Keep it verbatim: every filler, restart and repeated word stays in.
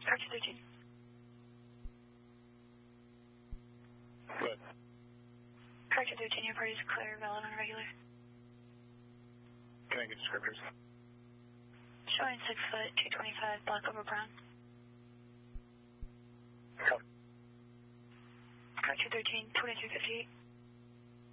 Correct thirteen. Good. Correct thirteen, your party is clear, valid on regular. Can I get descriptors? Showing six foot, two twenty-five, black over brown. Come. Correct thirteen, twenty-three fifty-eight.